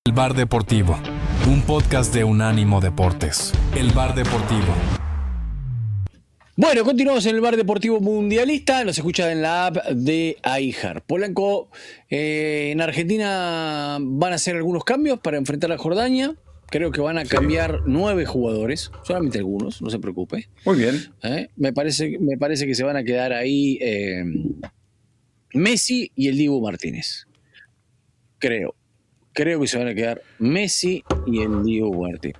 El Bar Deportivo, un podcast de Unánimo Deportes. El Bar Deportivo. Bueno, continuamos en el Bar Deportivo Mundialista. Nos escucha en la app de iHeart. Polanco, en Argentina van a hacer algunos cambios para enfrentar a Jordania. Creo que van a cambiar 9 jugadores, solamente algunos, no se preocupe. Muy bien. Me parece que se van a quedar ahí Messi y el Dibu Martínez. Creo que se van a quedar Messi y el Dibu Martínez.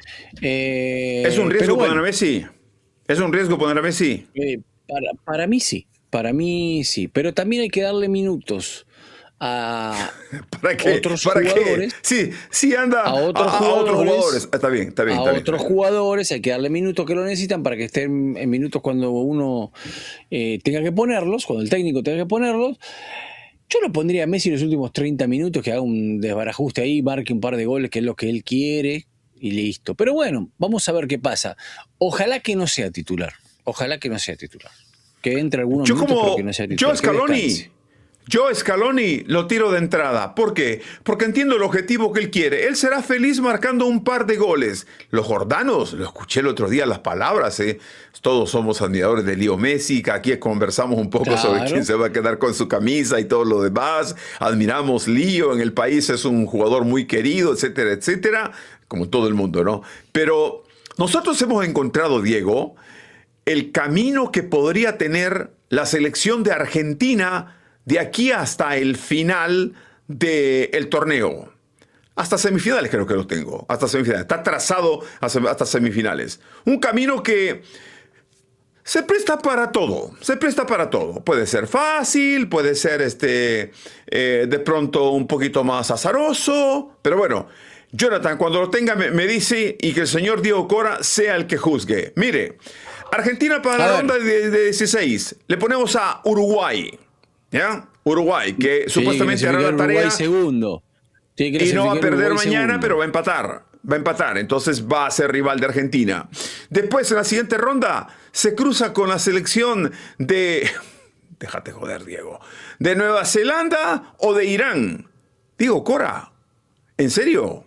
¿Es un riesgo poner a Messi? ¿Es un riesgo poner a Messi? Para mí sí, pero también hay que darle minutos a otros jugadores. Sí, anda a otros jugadores. Está bien. Otros jugadores hay que darle minutos que lo necesitan para que estén en minutos cuando uno tenga que ponerlos, cuando el técnico tenga que ponerlos. Yo lo pondría a Messi en los últimos 30 minutos, que haga un desbarajuste ahí, marque un par de goles, que es lo que él quiere, y listo. Pero bueno, vamos a ver qué pasa. Ojalá que no sea titular. Que entre algunos minutos, pero que no sea titular. Yo Scaloni lo tiro de entrada. ¿Por qué? Porque entiendo el objetivo que él quiere. Él será feliz marcando un par de goles. Los jordanos, lo escuché el otro día las palabras, todos somos admiradores de Leo Messi, que aquí conversamos un poco sobre quién se va a quedar con su camisa y todo lo demás. Admiramos Leo, en el país es un jugador muy querido, etcétera, etcétera, como todo el mundo, ¿no? Pero nosotros hemos encontrado, Diego, el camino que podría tener la selección de Argentina de aquí hasta el final del torneo. Hasta semifinales creo que lo tengo. Hasta semifinales. Está trazado hasta semifinales. Un camino que se presta para todo. Puede ser fácil, puede ser de pronto un poquito más azaroso. Pero bueno, Jonathan, cuando lo tenga me dice, y que el señor Diego Cora sea el que juzgue. Mire, Argentina para la ronda de 16. Le ponemos a Uruguay. ¿Ya? Uruguay, que supuestamente hará la tarea. Segundo. Y no va a perder mañana, pero va a empatar. Entonces va a ser rival de Argentina. Después, en la siguiente ronda, se cruza con la selección de... Déjate joder, Diego. ¿De Nueva Zelanda o de Irán? Diego Cora, ¿en serio?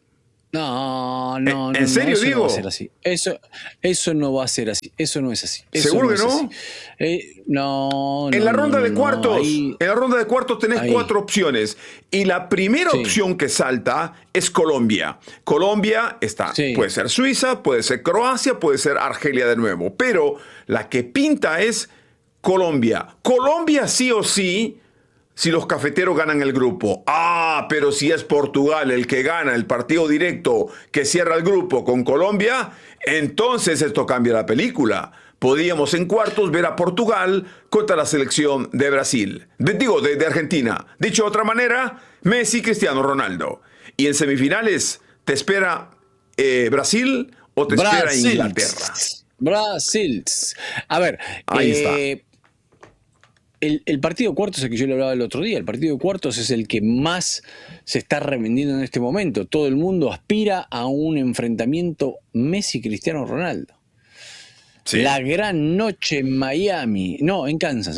No. ¿En serio, eso Diego? No va a ser así. Eso no va a ser así. Eso no es así. ¿Seguro que no? No. En la ronda de cuartos, ahí... en la ronda de cuartos tenés 4 opciones. Y la primera opción que salta es Colombia. Colombia está, puede ser Suiza, puede ser Croacia, puede ser Argelia de nuevo. Pero la que pinta es Colombia. Colombia sí o sí, si los cafeteros ganan el grupo. Pero si es Portugal el que gana el partido directo que cierra el grupo con Colombia, entonces esto cambia la película. Podríamos en cuartos ver a Portugal contra la selección de Brasil. De Argentina. Dicho de otra manera, Messi, Cristiano Ronaldo. Y en semifinales, ¿te espera Brasil o te espera Inglaterra? Brasil. A ver, ahí está. El partido de cuartos es el que yo le hablaba el otro día. El partido de cuartos es el que más se está revendiendo en este momento. Todo el mundo aspira a un enfrentamiento Messi-Cristiano Ronaldo. Sí. La gran noche en Miami. No, en Kansas.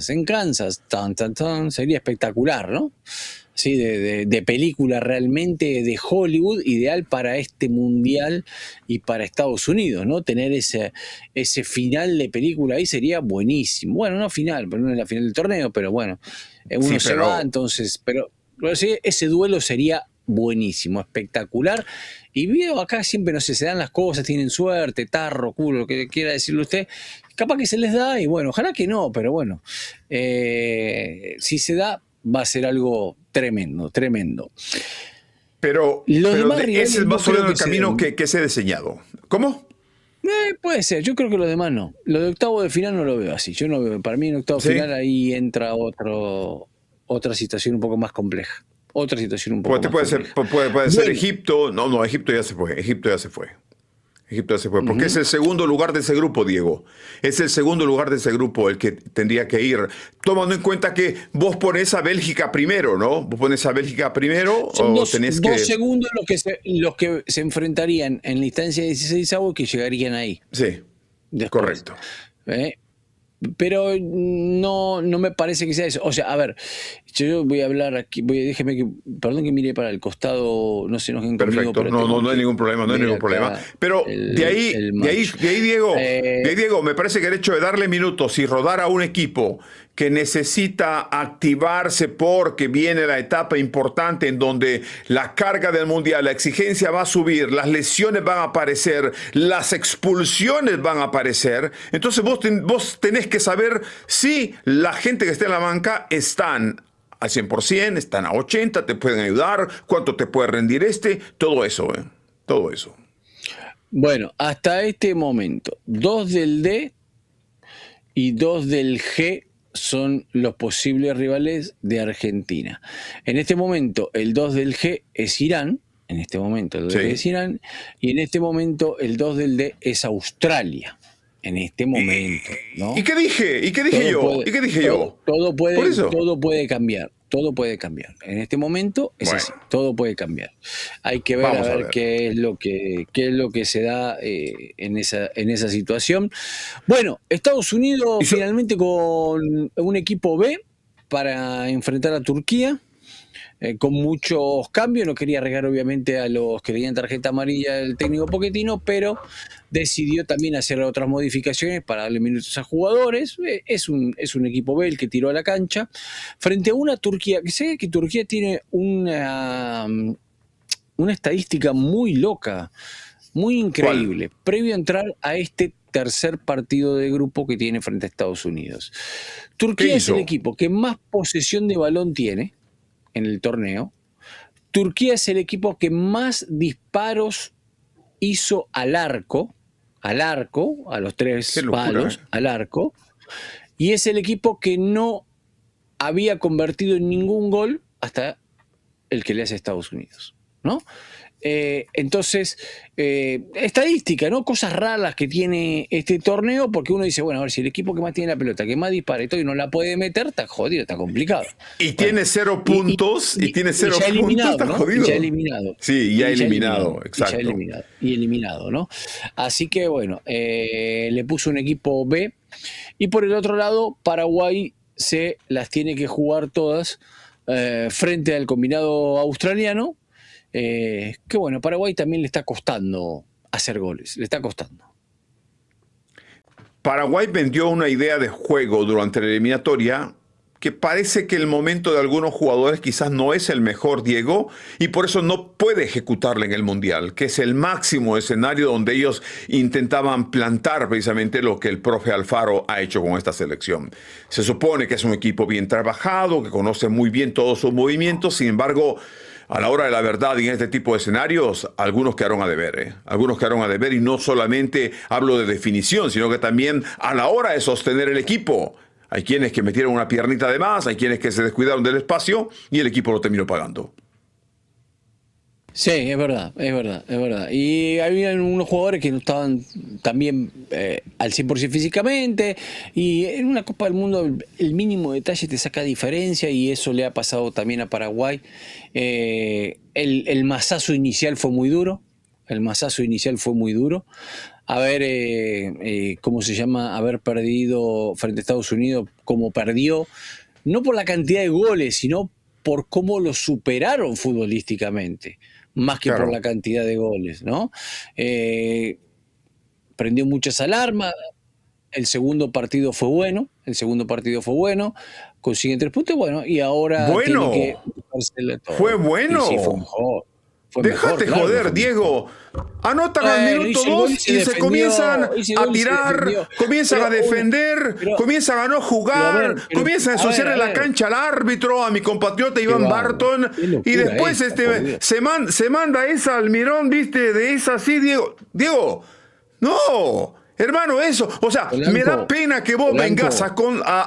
Sería espectacular, ¿no? Sí, de película realmente de Hollywood, ideal para este mundial y para Estados Unidos, ¿no? Tener ese final de película ahí sería buenísimo. Bueno, no final, pero no es la final del torneo, pero bueno, uno se va, entonces, pero sí, ese duelo sería buenísimo, espectacular. Y veo acá siempre, no sé, se dan las cosas, tienen suerte, tarro, culo, lo que quiera decirle usted. Capaz que se les da y bueno, ojalá que no, pero bueno, si se da, va a ser algo tremendo. Pero ese es más o menos el camino que se ha diseñado. ¿Cómo? Puede ser, yo creo que lo demás no. Lo de octavo de final no lo veo así. Yo no veo, para mí en octavo de final ahí entra otra situación un poco más compleja. Puede ser Egipto. No, Egipto ya se fue. Porque es el segundo lugar de ese grupo, Diego. Es el segundo lugar de ese grupo el que tendría que ir. Tomando en cuenta que vos pones a Bélgica primero, ¿no? Son dos segundos los que se enfrentarían en la instancia de 16avos que llegarían ahí. Sí, después. Correcto. pero no me parece que sea eso. O sea, a ver, yo voy a hablar aquí, perdón que mire para el costado, no se enojen conmigo. Perfecto, no hay ningún problema, no hay ningún problema. Pero de ahí, Diego, me parece que el hecho de darle minutos y rodar a un equipo que necesita activarse porque viene la etapa importante en donde la carga del Mundial, la exigencia va a subir, las lesiones van a aparecer, las expulsiones van a aparecer. Entonces vos tenés que saber si la gente que está en la banca están al 100%, están a 80%, te pueden ayudar, cuánto te puede rendir todo eso, todo eso. Bueno, hasta este momento, 2 del D y 2 del G son los posibles rivales de Argentina. En este momento, el 2 del G es Irán, y en este momento el 2 del D es Australia. En este momento, ¿no? ¿Y qué dije yo? Todo puede cambiar. Todo puede cambiar. En este momento es así. Todo puede cambiar. Hay que ver, qué es lo que se da en esa situación. Bueno, Estados Unidos finalmente con un equipo B para enfrentar a Turquía. Con muchos cambios, no quería arriesgar obviamente a los que tenían tarjeta amarilla el técnico Pochettino, pero decidió también hacer otras modificaciones para darle minutos a jugadores. Es un equipo B el que tiró a la cancha frente a una Turquía, que sé que Turquía tiene una estadística muy loca, muy increíble. ¿Cuál? Previo a entrar a este tercer partido de grupo que tiene frente a Estados Unidos. Turquía es el equipo que más posesión de balón tiene en el torneo. Turquía es el equipo que más disparos hizo al arco, a los 3 palos, al arco, y es el equipo que no había convertido en ningún gol hasta el que le hace a Estados Unidos, ¿no? Entonces, estadística, ¿no? Cosas raras que tiene este torneo, porque uno dice, bueno, a ver, si el equipo que más tiene la pelota, que más dispara y todo, y no la puede meter, está jodido, está complicado. Y tiene 0 puntos, y tiene 0 puntos, está jodido. Y ya eliminado. Sí, ya eliminado, exacto. Y eliminado, ¿no? Así que, bueno, le puso un equipo B, y por el otro lado, Paraguay se las tiene que jugar todas frente al combinado australiano. Que bueno, a Paraguay también le está costando hacer goles, le está costando. Paraguay vendió una idea de juego durante la eliminatoria que parece que el momento de algunos jugadores quizás no es el mejor, Diego, y por eso no puede ejecutarla en el Mundial, que es el máximo escenario donde ellos intentaban plantar precisamente lo que el profe Alfaro ha hecho con esta selección. Se supone que es un equipo bien trabajado, que conoce muy bien todos sus movimientos, sin embargo, a la hora de la verdad y en este tipo de escenarios, algunos quedaron a deber. Algunos quedaron a deber, y no solamente hablo de definición, sino que también a la hora de sostener el equipo. Hay quienes que metieron una piernita de más, hay quienes que se descuidaron del espacio y el equipo lo terminó pagando. Sí, es verdad. Y había unos jugadores que no estaban también al 100% físicamente, y en una Copa del Mundo el mínimo detalle te saca diferencia, y eso le ha pasado también a Paraguay. El masazo inicial fue muy duro, haber perdido frente a Estados Unidos como perdió, no por la cantidad de goles, sino por cómo lo superaron futbolísticamente, más que por la cantidad de goles, ¿no? Prendió muchas alarmas. El segundo partido fue bueno, consiguen 3 puntos, bueno, y ahora tiene que todo. Fue bueno. Sí, fue mejor. Déjate joder, Diego. Anotan al minuto 2 y se comienzan a tirar, comienzan a defender, comienzan a no jugar, comienzan a ensuciarle la cancha al árbitro, a mi compatriota Iván Barton, y después se manda esa Almirón, ¿viste? De esa así, Diego, no. Hermano, eso, o sea, Polanco, me da pena que vos vengas a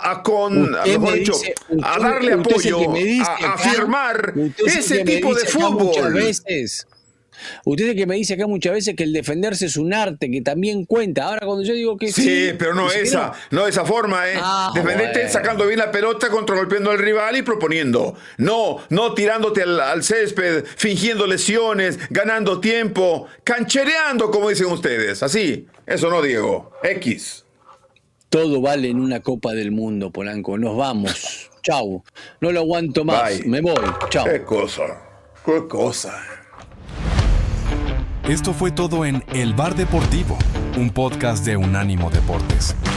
darle apoyo, a firmar ese tipo de fútbol. Usted es el que me dice acá muchas veces que el defenderse es un arte, que también cuenta. Ahora cuando yo digo que sí, pero no de esa forma, defenderte sacando bien la pelota, contragolpeando al rival y proponiendo. No tirándote al césped, fingiendo lesiones, ganando tiempo, canchereando, como dicen ustedes. Así, eso no, Diego. X. Todo vale en una Copa del Mundo, Polanco. Nos vamos. Chau. No lo aguanto más. Bye. Me voy. Chau. Qué cosa. Esto fue todo en El Bar Deportivo, un podcast de Unánimo Deportes.